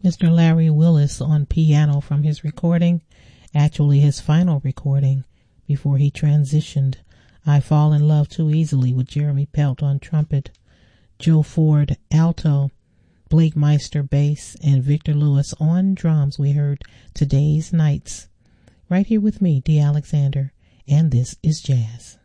Mr. Larry Willis on piano from his recording, actually his final recording before he transitioned. I Fall in Love Too Easily with Jeremy Pelt on trumpet, Joe Ford alto, Blake Meister bass, and Victor Lewis on drums. We heard Today's Nights. Right here with me, Dee Alexander, and this is Jazz.